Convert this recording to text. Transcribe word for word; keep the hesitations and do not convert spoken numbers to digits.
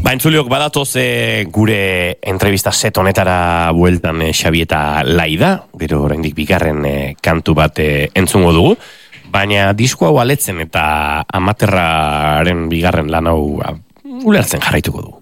Ba, entzuliok badatoz e, gure entrevista set honetara bueltan e, Xabi eta Laida, gero oraindik bigarren e, kantu bat e, entzungo dugu, baina disko hau aletzen eta amaterraren bigarren lan hau ulertzen jarraituko dugu.